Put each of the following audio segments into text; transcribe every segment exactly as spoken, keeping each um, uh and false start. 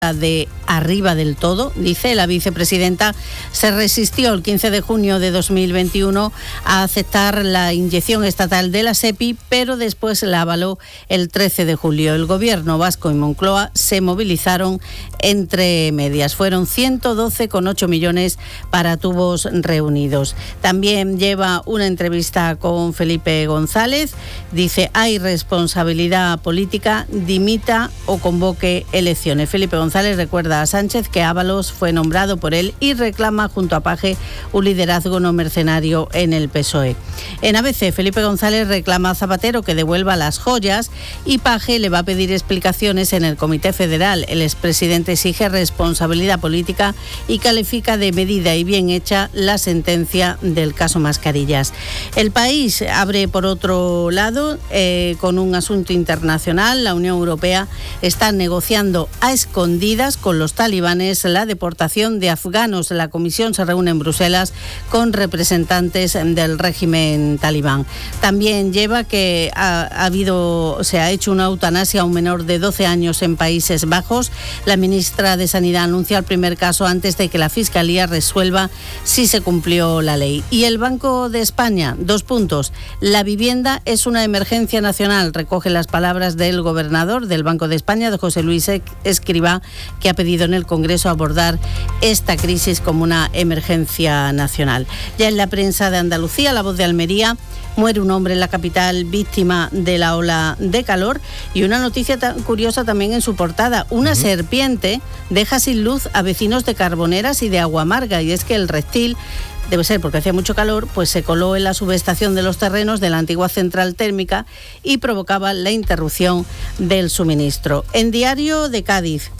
política de arriba del todo, dice. La vicepresidenta se resistió el quince de junio de dos mil veintiuno a aceptar la inyección estatal de la SEPI, pero después la avaló el trece de julio. El gobierno vasco y Moncloa se movilizaron entre medias. Fueron ciento doce coma ocho millones para tubos reunidos. También lleva una entrevista con Felipe González. Dice, hay responsabilidad política, dimita o convoque elecciones. Felipe González recuerda a Sánchez que Ábalos fue nombrado por él y reclama junto a Paje un liderazgo no mercenario en el P S O E. En A B C, Felipe González reclama a Zapatero que devuelva las joyas y Paje le va a pedir explicaciones en el Comité Federal. El expresidente exige responsabilidad política y califica de medida y bien hecha la sentencia del caso Mascarillas. El País abre por otro lado eh, con un asunto internacional. La Unión Europea está negociando a escondidas con los talibanes la deportación de afganos. La comisión se reúne en Bruselas con representantes del régimen talibán. También lleva que ha, ha habido, se ha hecho una eutanasia a un menor de doce años en Países Bajos. La ministra de Sanidad anuncia el primer caso antes de que la Fiscalía resuelva si se cumplió la ley. Y el Banco de España, dos puntos. La vivienda es una emergencia nacional, recoge las palabras del gobernador del Banco de España, de José Luis Escrivá, que ha pedido en el Congreso abordar esta crisis como una emergencia nacional. Ya en la prensa de Andalucía, La Voz de Almería, muere un hombre en la capital víctima de la ola de calor, y una noticia tan curiosa también en su portada. Una uh-huh. serpiente deja sin luz a vecinos de Carboneras y de Aguamarga, y es que el reptil, debe ser porque hacía mucho calor, pues se coló en la subestación de los terrenos de la antigua central térmica y provocaba la interrupción del suministro. En Diario de Cádiz,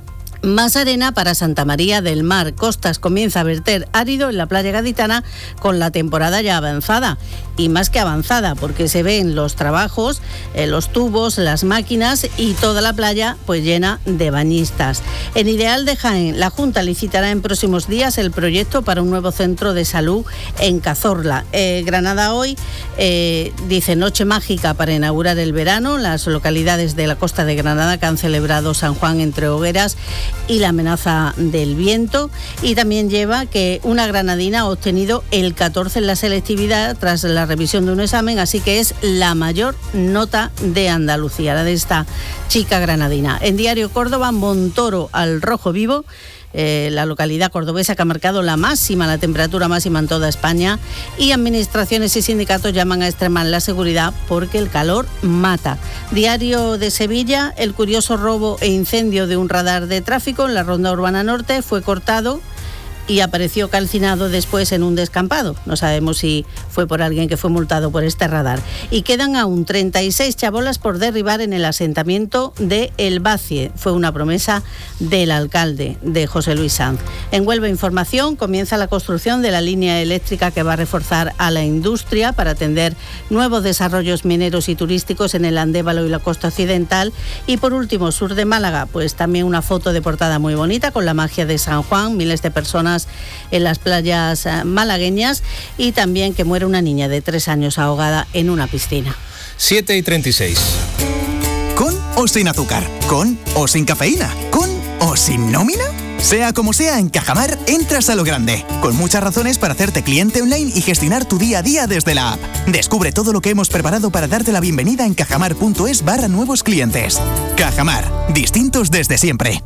más arena para Santa María del Mar. Costas comienza a verter árido en la playa gaditana con la temporada ya avanzada. Y más que avanzada, porque se ven los trabajos, eh, los tubos, las máquinas y toda la playa pues llena de bañistas. En Ideal de Jaén, la Junta licitará en próximos días el proyecto para un nuevo centro de salud en Cazorla. Eh, Granada hoy eh, dice noche mágica para inaugurar el verano. Las localidades de la costa de Granada que han celebrado San Juan entre hogueras y la amenaza del viento. Y también lleva que una granadina ha obtenido el catorce en la selectividad tras la revisión de un examen, así que es la mayor nota de Andalucía, la de esta chica granadina. En Diario Córdoba, Montoro al rojo vivo. Eh, la localidad cordobesa que ha marcado la máxima, la temperatura máxima en toda España, y administraciones y sindicatos llaman a extremar la seguridad porque el calor mata. Diario de Sevilla, el curioso robo e incendio de un radar de tráfico en la Ronda Urbana Norte fue cortado y apareció calcinado después en un descampado. No sabemos si fue por alguien que fue multado por este radar. Y quedan aún treinta y seis chabolas por derribar en el asentamiento de El Bacie. Fue una promesa del alcalde, de José Luis Sanz. En Huelva Información, comienza la construcción de la línea eléctrica que va a reforzar a la industria para atender nuevos desarrollos mineros y turísticos en el Andévalo y la costa occidental. Y por último, sur de Málaga, pues también una foto de portada muy bonita con la magia de San Juan, miles de personas en las playas malagueñas, y también que muere una niña de tres años ahogada en una piscina. siete y treinta y seis. ¿Con o sin azúcar? ¿Con o sin cafeína? ¿Con o sin nómina? Sea como sea, en Cajamar entras a lo grande, con muchas razones para hacerte cliente online y gestionar tu día a día desde la app. Descubre todo lo que hemos preparado para darte la bienvenida en cajamar.es barra nuevos clientes. Cajamar, distintos desde siempre.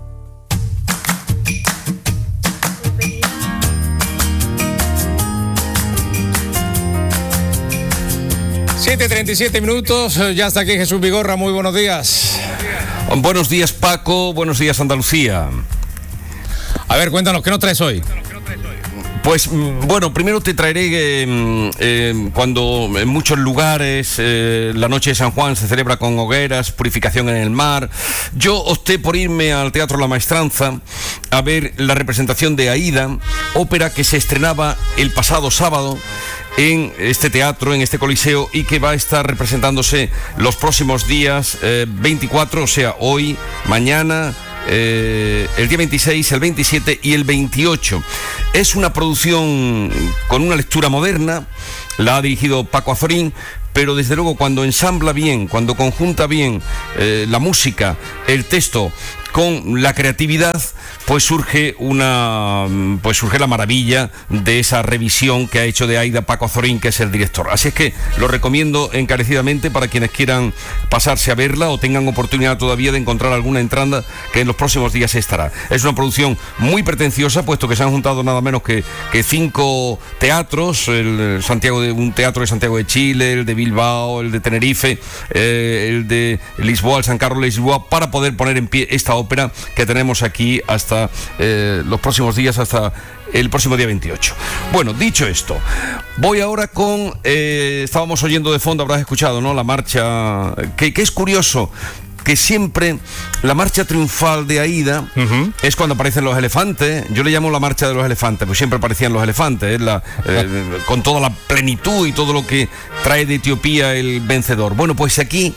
siete y treinta y siete minutos, ya está aquí Jesús Vigorra, muy buenos días. Buenos días, Paco, buenos días, Andalucía. A ver, cuéntanos, ¿qué nos traes hoy? Pues bueno, primero te traeré eh, eh, cuando en muchos lugares eh, la noche de San Juan se celebra con hogueras, purificación en el mar. Yo opté por irme al Teatro La Maestranza a ver la representación de Aída, ópera que se estrenaba el pasado sábado en este teatro, en este coliseo, y que va a estar representándose los próximos días eh, veinticuatro, o sea, hoy, mañana, Eh, el día veintiséis, el veintisiete y el veintiocho. Es una producción con una lectura moderna, la ha dirigido Paco Azorín, pero desde luego cuando ensambla bien, cuando conjunta bien eh, la música, el texto con la creatividad, pues surge una pues surge la maravilla de esa revisión que ha hecho de Aida Paco Zorín, que es el director. Así es que lo recomiendo encarecidamente para quienes quieran pasarse a verla o tengan oportunidad todavía de encontrar alguna entrada, que en los próximos días estará. Es una producción muy pretenciosa, puesto que se han juntado nada menos que, que cinco teatros, el Santiago de, un teatro de Santiago de Chile, el de Bilbao, el de Tenerife, eh, el de Lisboa, el San Carlos de Lisboa, para poder poner en pie esta ópera que tenemos aquí hasta eh, los próximos días, hasta el próximo día veintiocho. Bueno, dicho esto, voy ahora con, eh, estábamos oyendo de fondo, habrás escuchado, ¿no?, la marcha, que, que es curioso, que siempre la marcha triunfal de Aida uh-huh. es cuando aparecen los elefantes. Yo le llamo la marcha de los elefantes, pues siempre aparecían los elefantes, es la, eh, con toda la plenitud y todo lo que trae de Etiopía el vencedor. Bueno, pues aquí,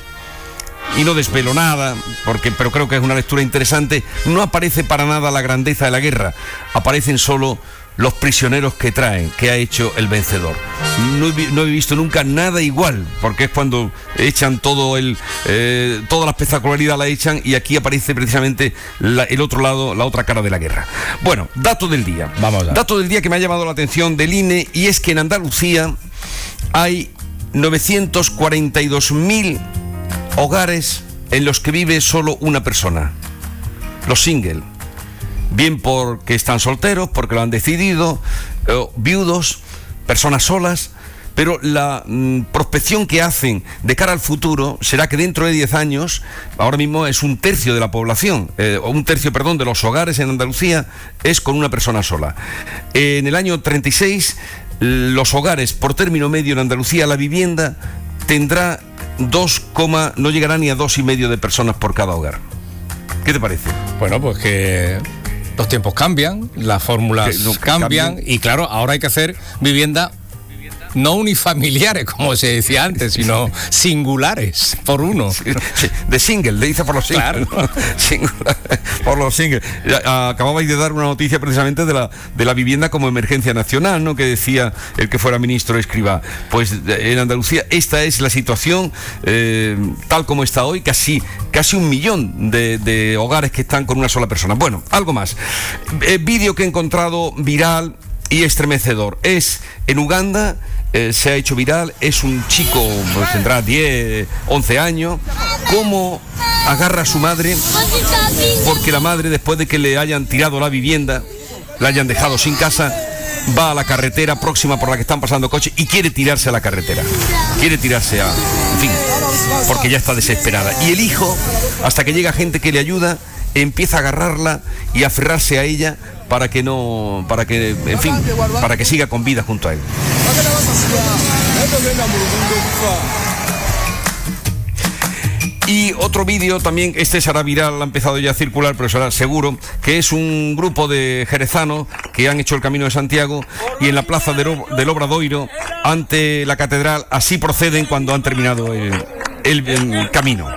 y no desvelo nada, porque, pero creo que es una lectura interesante, no aparece para nada la grandeza de la guerra, aparecen solo los prisioneros que traen, que ha hecho el vencedor. No he, no he visto nunca nada igual, porque es cuando echan todo el, eh, toda la espectacularidad la echan, y aquí aparece precisamente la, el otro lado, la otra cara de la guerra. Bueno, dato del día. Vamos a... Dato del día que me ha llamado la atención del I N E, y es que en Andalucía hay novecientos cuarenta y dos mil hogares en los que vive solo una persona, los single. Bien porque están solteros, porque lo han decidido, eh, viudos, personas solas, pero la mm, prospección que hacen de cara al futuro será que dentro de diez años, ahora mismo es un tercio de la población, eh, o un tercio, perdón, de los hogares en Andalucía es con una persona sola. Eh, en el año treinta y seis, los hogares por término medio en Andalucía, la vivienda tendrá dos, no llegará ni a dos y medio de personas por cada hogar. ¿Qué te parece? Bueno, pues que los tiempos cambian, las fórmulas no, cambian, cambian y claro, ahora hay que hacer vivienda no unifamiliares, como se decía antes, sino singulares, por uno. Sí, sí, de single, le dice por los singles. Claro. Singular, por los singles. Acababais de dar una noticia precisamente de la, de la vivienda como emergencia nacional, ¿no?, que decía el que fuera ministro Escrivá. Pues en Andalucía esta es la situación, eh, tal como está hoy, casi, casi un millón de, de hogares que están con una sola persona. Bueno, algo más. Eh, vídeo que he encontrado viral y estremecedor. Es en Uganda, eh, se ha hecho viral, es un chico, pues tendrá diez, once años, cómo agarra a su madre, porque la madre, después de que le hayan tirado la vivienda, la hayan dejado sin casa, va a la carretera próxima por la que están pasando coches y quiere tirarse a la carretera, quiere tirarse a, en fin, porque ya está desesperada. Y el hijo, hasta que llega gente que le ayuda, empieza a agarrarla y a aferrarse a ella para que no, para que, en fin, para que siga con vida junto a él. Y otro vídeo también, este será viral, ha empezado ya a circular, pero será seguro, que es un grupo de jerezanos que han hecho el Camino de Santiago, y en la plaza del, del Obradoiro, ante la catedral, así proceden cuando han terminado el, el, el camino.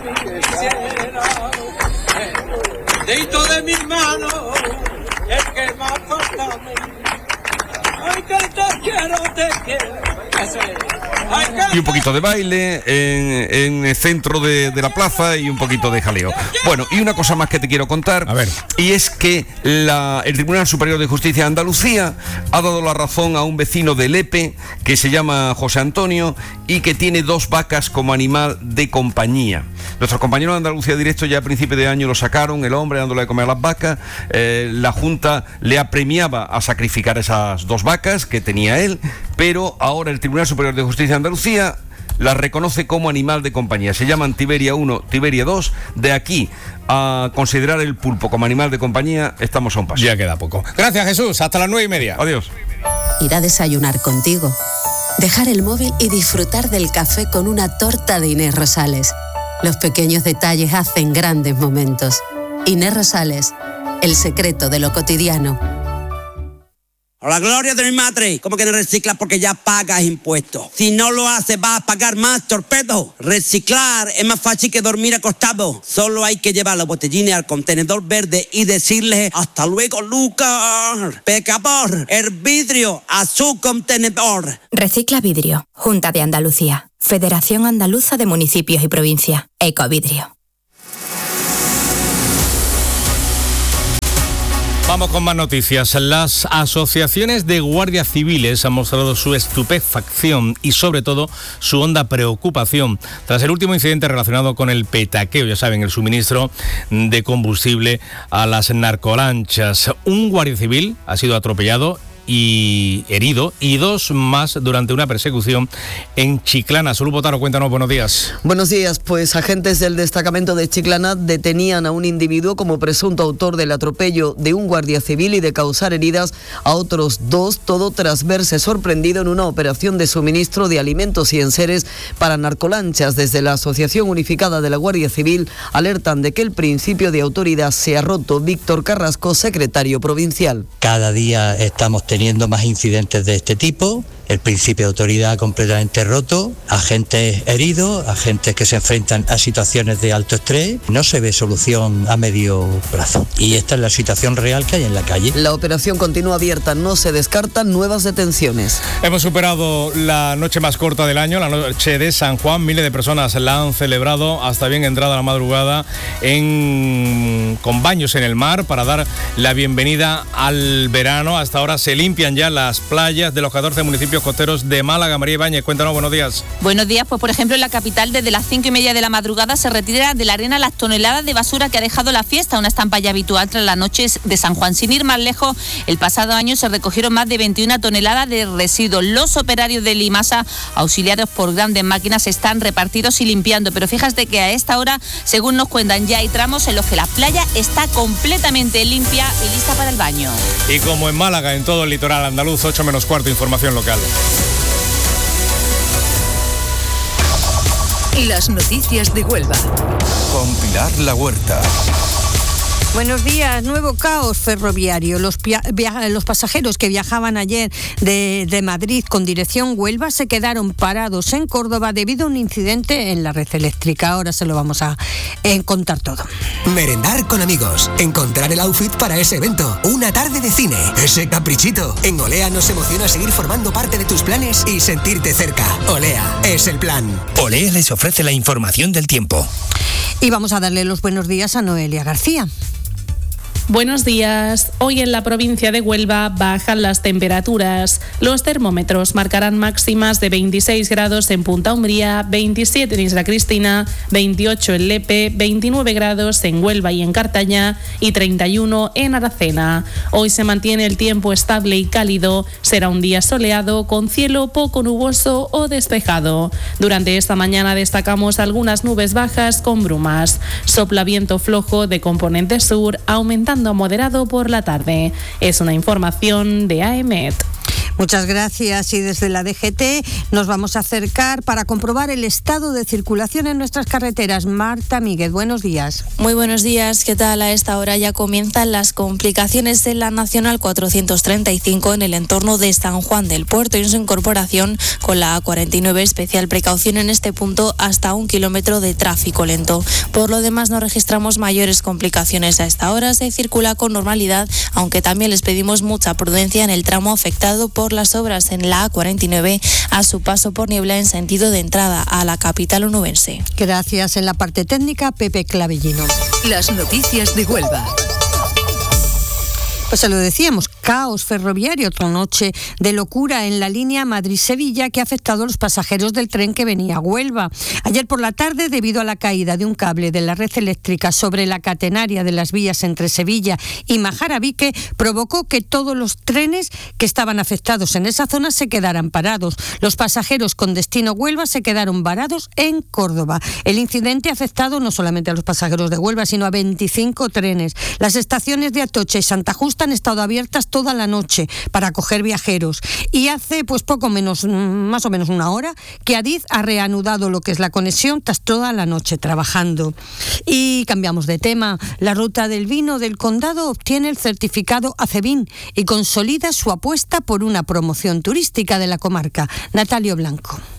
De mis manos, el que más falta a mí. Ay, que te quiero, te quiero. Y un poquito de baile en, en el centro de, de la plaza y un poquito de jaleo. Bueno, y una cosa más que te quiero contar, a ver. Y es que la, el Tribunal Superior de Justicia de Andalucía ha dado la razón a un vecino de Lepe que se llama José Antonio y que tiene dos vacas como animal de compañía. Nuestros compañeros de Andalucía Directo ya a principio de año lo sacaron, el hombre dándole de comer a las vacas. Eh, la Junta le apremiaba a sacrificar esas dos vacas que tenía él, pero ahora el Tribunal Superior de Justicia de Andalucía las reconoce como animal de compañía. Se llaman Tiberia uno, Tiberia dos. De aquí a considerar el pulpo como animal de compañía, estamos a un paso. Ya queda poco. Gracias, Jesús. Hasta las nueve y media. Adiós. Ir a desayunar contigo. Dejar el móvil y disfrutar del café con una torta de Inés Rosales. Los pequeños detalles hacen grandes momentos. Inés Rosales, el secreto de lo cotidiano. A la gloria de mi madre, ¿cómo que no reciclas? Porque ya pagas impuestos. Si no lo haces, vas a pagar más, torpedo. Reciclar es más fácil que dormir acostado. Solo hay que llevar los botellines al contenedor verde y decirle hasta luego, Lucas. Pecador, el vidrio a su contenedor. Recicla Vidrio, Junta de Andalucía, Federación Andaluza de Municipios y Provincias, Ecovidrio. Vamos con más noticias. Las asociaciones de guardias civiles han mostrado su estupefacción y sobre todo su honda preocupación tras el último incidente relacionado con el petaqueo, ya saben, el suministro de combustible a las narcolanchas. Un guardia civil ha sido atropellado y herido, y dos más durante una persecución en Chiclana. Salud Botaro, cuéntanos, buenos días. Buenos días, pues agentes del destacamento de Chiclana detenían a un individuo como presunto autor del atropello de un guardia civil y de causar heridas a otros dos, todo tras verse sorprendido en una operación de suministro de alimentos y enseres para narcolanchas. Desde la Asociación Unificada de la Guardia Civil alertan de que el principio de autoridad se ha roto. Víctor Carrasco, secretario provincial. Cada día estamos teniendo teniendo más incidentes de este tipo, el principio de autoridad completamente roto, agentes heridos, agentes que se enfrentan a situaciones de alto estrés, no se ve solución a medio plazo y esta es la situación real que hay en la calle. La operación continúa abierta, no se descartan nuevas detenciones. Hemos superado la noche más corta del año, la noche de San Juan, miles de personas la han celebrado hasta bien entrada la madrugada en... con baños en el mar para dar la bienvenida al verano. Hasta ahora se limpian ya las playas de los catorce municipios costeros de Málaga. María Ibáñez, cuéntanos, buenos días. Buenos días, pues por ejemplo en la capital desde las cinco y media de la madrugada se retira de la arena las toneladas de basura que ha dejado la fiesta, una estampa ya habitual tras las noches de San Juan. Sin ir más lejos, el pasado año se recogieron más de veintiuna toneladas de residuos. Los operarios de Limasa, auxiliados por grandes máquinas, están repartidos y limpiando, pero fíjate que a esta hora, según nos cuentan, ya hay tramos en los que la playa está completamente limpia y lista para el baño. Y como en Málaga, en todo el litoral andaluz, ocho menos cuarto, información local. Las noticias de Huelva. Con Pilar La Huerta. Buenos días. Nuevo caos ferroviario. Los, via- los pasajeros que viajaban ayer de, de Madrid con dirección Huelva se quedaron parados en Córdoba debido a un incidente en la red eléctrica. Ahora se lo vamos a eh, contar todo. Merendar con amigos, encontrar el outfit para ese evento, una tarde de cine, ese caprichito. En Olea nos emociona seguir formando parte de tus planes y sentirte cerca. Olea es el plan. Olea les ofrece la información del tiempo. Y vamos a darle los buenos días a Noelia García. Buenos días. Hoy en la provincia de Huelva bajan las temperaturas. Los termómetros marcarán máximas de veintiséis grados en Punta Umbría, veintisiete en Isla Cristina, veintiocho en Lepe, veintinueve grados en Huelva y en Cartaña y treinta y uno en Aracena. Hoy se mantiene el tiempo estable y cálido. Será un día soleado con cielo poco nuboso o despejado. Durante esta mañana destacamos algunas nubes bajas con brumas. Sopla viento flojo de componente sur, aumentando a moderado por la tarde. Es una información de A E M E T. Muchas gracias. Y desde la D G T nos vamos a acercar para comprobar el estado de circulación en nuestras carreteras. Marta Míguez, buenos días. Muy buenos días. ¿Qué tal? A esta hora ya comienzan las complicaciones en la Nacional cuatrocientos treinta y cinco en el entorno de San Juan del Puerto y en su incorporación con la A cuarenta y nueve. Especial precaución en este punto hasta un kilómetro de tráfico lento. Por lo demás no registramos mayores complicaciones a esta hora. Se circula con normalidad, aunque también les pedimos mucha prudencia en el tramo afectado por las obras en la A cuarenta y nueve a su paso por Niebla en sentido de entrada a la capital onubense. Gracias. En la parte técnica, Pepe Clavellino. Las noticias de Huelva. Pues se lo decíamos, caos ferroviario, otra noche de locura en la línea Madrid-Sevilla que ha afectado a los pasajeros del tren que venía a Huelva. Ayer por la tarde, debido a la caída de un cable de la red eléctrica sobre la catenaria de las vías entre Sevilla y Majarabique, provocó que todos los trenes que estaban afectados en esa zona se quedaran parados. Los pasajeros con destino Huelva se quedaron varados en Córdoba. El incidente ha afectado no solamente a los pasajeros de Huelva, sino a veinticinco trenes. Las estaciones de Atocha y Santa Justa han estado abiertas toda la noche para acoger viajeros y hace pues poco menos, más o menos una hora, que Adif ha reanudado lo que es la conexión tras toda la noche trabajando. Y cambiamos de tema. La ruta del vino del condado obtiene el certificado ACEVIN y consolida su apuesta por una promoción turística de la comarca. Natalio Blanco.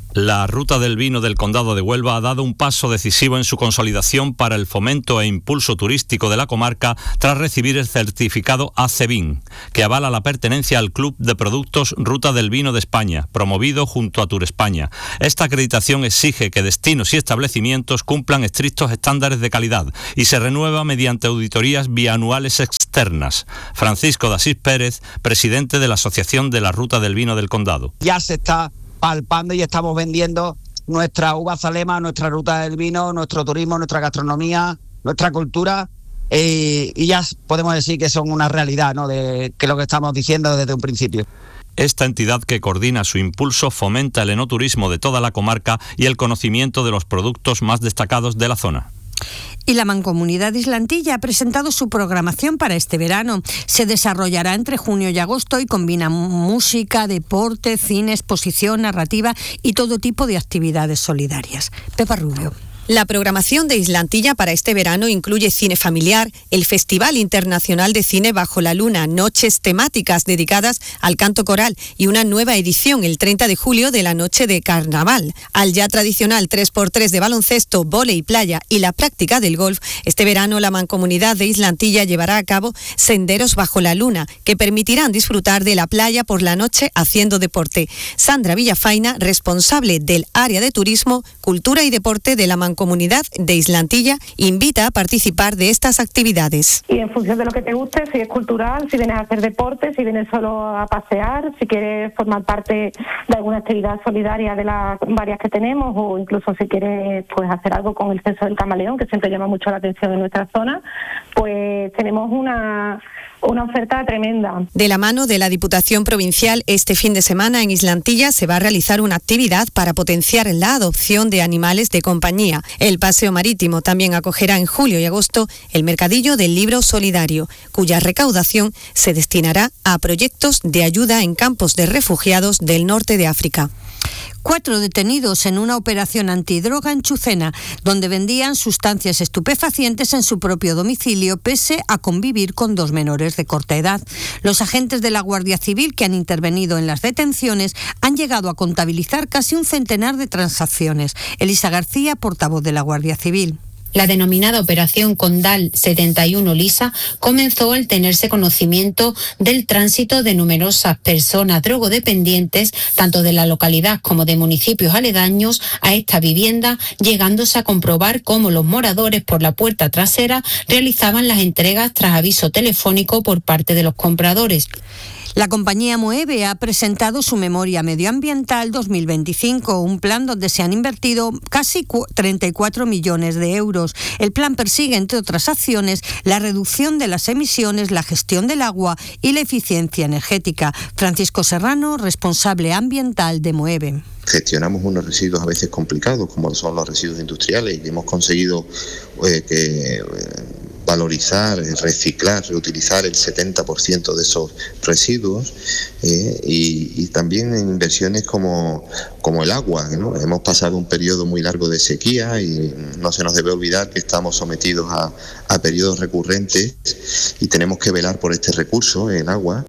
La Ruta del Vino del Condado de Huelva ha dado un paso decisivo en su consolidación para el fomento e impulso turístico de la comarca tras recibir el certificado A C E B I N, que avala la pertenencia al Club de Productos Ruta del Vino de España, promovido junto a Turespaña. Esta acreditación exige que destinos y establecimientos cumplan estrictos estándares de calidad y se renueva mediante auditorías bianuales externas. Francisco de Asís Pérez, presidente de la Asociación de la Ruta del Vino del Condado. Ya se está palpando y estamos vendiendo nuestra uva Zalema, nuestra ruta del vino, nuestro turismo, nuestra gastronomía, nuestra cultura, eh, y ya podemos decir que son una realidad, ¿no?, de que lo que estamos diciendo desde un principio. Esta entidad, que coordina su impulso, fomenta el enoturismo de toda la comarca y el conocimiento de los productos más destacados de la zona. Y la Mancomunidad de Islantilla ha presentado su programación para este verano. Se desarrollará entre junio y agosto y combina música, deporte, cine, exposición, narrativa y todo tipo de actividades solidarias. Pepa Rubio. La programación de Islantilla para este verano incluye cine familiar, el Festival Internacional de Cine Bajo la Luna, noches temáticas dedicadas al canto coral y una nueva edición el treinta de julio de la Noche de Carnaval. Al ya tradicional tres por tres de baloncesto, vóley playa y la práctica del golf, este verano la Mancomunidad de Islantilla llevará a cabo senderos bajo la luna que permitirán disfrutar de la playa por la noche haciendo deporte. Sandra Villafaina, responsable del área de turismo, cultura y deporte de la Mancomunidad Comunidad de Islantilla, invita a participar de estas actividades. Y en función de lo que te guste, si es cultural, si vienes a hacer deporte, si vienes solo a pasear, si quieres formar parte de alguna actividad solidaria de las varias que tenemos, o incluso si quieres pues hacer algo con el censo del camaleón, que siempre llama mucho la atención en nuestra zona, pues tenemos una... Una oferta tremenda. De la mano de la Diputación Provincial, este fin de semana en Islantilla se va a realizar una actividad para potenciar la adopción de animales de compañía. El paseo marítimo también acogerá en julio y agosto el Mercadillo del Libro Solidario, cuya recaudación se destinará a proyectos de ayuda en campos de refugiados del norte de África. Cuatro detenidos en una operación antidroga en Chucena, donde vendían sustancias estupefacientes en su propio domicilio, pese a convivir con dos menores de corta edad. Los agentes de la Guardia Civil que han intervenido en las detenciones han llegado a contabilizar casi un centenar de transacciones. Elisa García, portavoz de la Guardia Civil. La denominada Operación Condal setenta y uno Lisa comenzó al tenerse conocimiento del tránsito de numerosas personas drogodependientes, tanto de la localidad como de municipios aledaños a esta vivienda, llegándose a comprobar cómo los moradores por la puerta trasera realizaban las entregas tras aviso telefónico por parte de los compradores. La compañía Moeve ha presentado su Memoria Medioambiental dos mil veinticinco, un plan donde se han invertido casi treinta y cuatro millones de euros. El plan persigue, entre otras acciones, la reducción de las emisiones, la gestión del agua y la eficiencia energética. Francisco Serrano, responsable ambiental de Moeve. Gestionamos unos residuos a veces complicados, como son los residuos industriales, y hemos conseguido eh, que... Eh, valorizar, reciclar, reutilizar el setenta por ciento de esos residuos eh, y, y también en inversiones como, como el agua, ¿no? Hemos pasado un periodo muy largo de sequía y no se nos debe olvidar que estamos sometidos a, a periodos recurrentes y tenemos que velar por este recurso, el agua.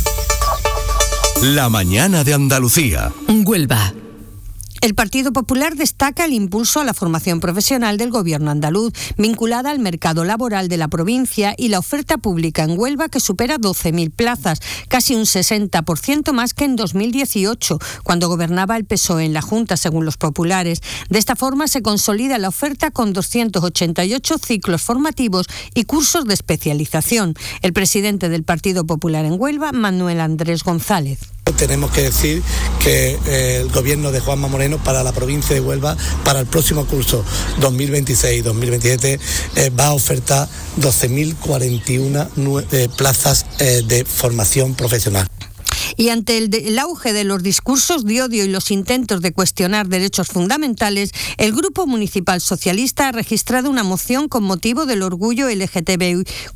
La mañana de Andalucía. Huelva. El Partido Popular destaca el impulso a la formación profesional del Gobierno andaluz, vinculada al mercado laboral de la provincia y la oferta pública en Huelva, que supera doce mil plazas, casi un sesenta por ciento más que en dos mil dieciocho, cuando gobernaba el P S O E en la Junta, según los populares. De esta forma se consolida la oferta con doscientos ochenta y ocho ciclos formativos y cursos de especialización. El presidente del Partido Popular en Huelva, Manuel Andrés González. Tenemos que decir que eh, el gobierno de Juanma Moreno para la provincia de Huelva, para el próximo curso dos mil veintiséis dos mil veintisiete, eh, va a ofertar doce mil cuarenta y uno eh, plazas eh, de formación profesional. Y ante el, de, el auge de los discursos de odio y los intentos de cuestionar derechos fundamentales, el Grupo Municipal Socialista ha registrado una moción con motivo del orgullo L G T B I Q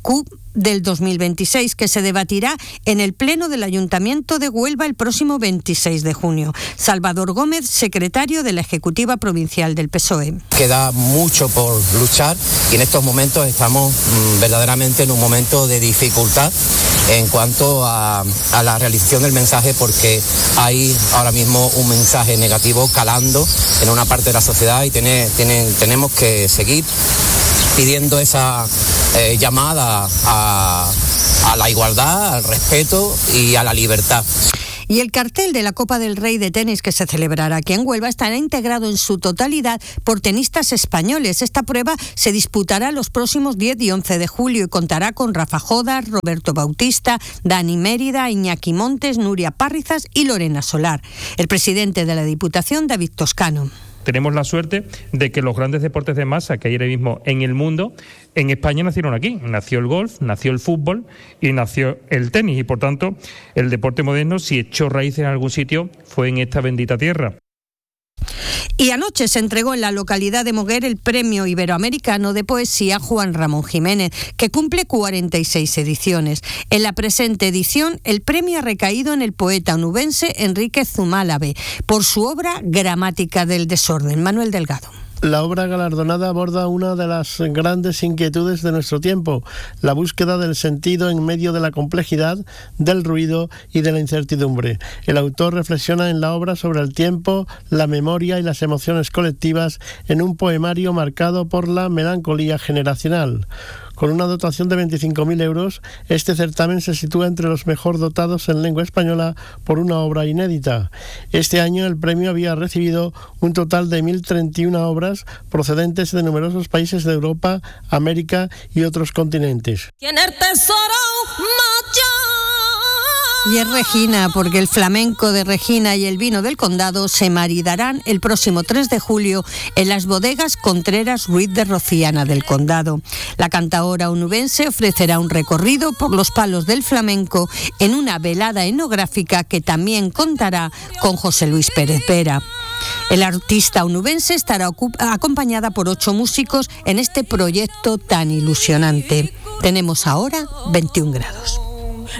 del dos mil veintiséis, que se debatirá en el Pleno del Ayuntamiento de Huelva el próximo veintiséis de junio. Salvador Gómez, secretario de la Ejecutiva Provincial del P S O E. Queda mucho por luchar y en estos momentos estamos mmm, verdaderamente en un momento de dificultad en cuanto a, a la realización del mensaje, porque hay ahora mismo un mensaje negativo calando en una parte de la sociedad y tiene, tiene, tenemos que seguir pidiendo esa eh, llamada a, a la igualdad, al respeto y a la libertad. Y el cartel de la Copa del Rey de tenis que se celebrará aquí en Huelva estará integrado en su totalidad por tenistas españoles. Esta prueba se disputará los próximos diez y once de julio y contará con Rafa Jodas, Roberto Bautista, Dani Mérida, Iñaki Montes, Nuria Párrizas y Lorena Solar. El presidente de la Diputación, David Toscano. Tenemos la suerte de que los grandes deportes de masa que hay ahora mismo en el mundo, en España nacieron aquí. Nació el golf, nació el fútbol y nació el tenis. Y por tanto, el deporte moderno, si echó raíces en algún sitio, fue en esta bendita tierra. Y anoche se entregó en la localidad de Moguer el Premio Iberoamericano de Poesía Juan Ramón Jiménez, que cumple cuarenta y seis ediciones. En la presente edición, el premio ha recaído en el poeta onubense Enrique Zumálabe por su obra Gramática del desorden. Manuel Delgado. La obra galardonada aborda una de las grandes inquietudes de nuestro tiempo, la búsqueda del sentido en medio de la complejidad, del ruido y de la incertidumbre. El autor reflexiona en la obra sobre el tiempo, la memoria y las emociones colectivas en un poemario marcado por la melancolía generacional. Con una dotación de veinticinco mil euros, este certamen se sitúa entre los mejor dotados en lengua española por una obra inédita. Este año el premio había recibido un total de mil treinta y una obras procedentes de numerosos países de Europa, América y otros continentes. Tiene el tesoro Y es Regina, porque el flamenco de Regina y el vino del Condado se maridarán el próximo tres de julio en las bodegas Contreras Ruiz de Rociana del Condado. La cantaora onubense ofrecerá un recorrido por los palos del flamenco en una velada etnográfica que también contará con José Luis Pérez Vera. El artista onubense estará acompañada por ocho músicos en este proyecto tan ilusionante. Tenemos ahora veintiún grados.